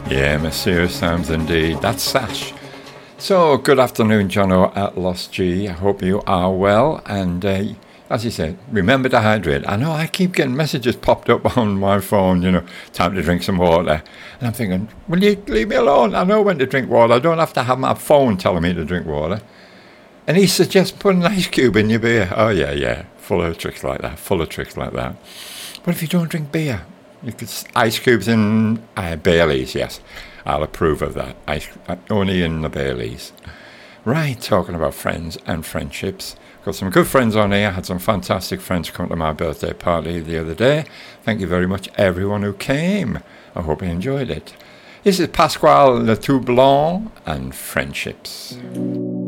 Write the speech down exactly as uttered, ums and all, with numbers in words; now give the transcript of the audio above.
Yeah, mysterious sounds indeed. That's Sash. So, good afternoon, Jono at Lost G. I hope you are well. And uh, as you said, remember to hydrate. I know I keep getting messages popped up on my phone, you know, time to drink some water. And I'm thinking, will you leave me alone? I know when to drink water. I don't have to have my phone telling me to drink water. And he suggests putting an ice cube in your beer. Oh, yeah, yeah. Full of tricks like that. Full of tricks like that. But if you don't drink beer, you could ice cubes in uh, Baileys, yes. I'll approve of that. Ice, uh, only in the Baileys. Right, talking about friends and friendships. Got some good friends on here. Had some fantastic friends come to my birthday party the other day. Thank you very much, everyone who came. I hope you enjoyed it. This is Pasquale Le Tout Blanc and Friendships.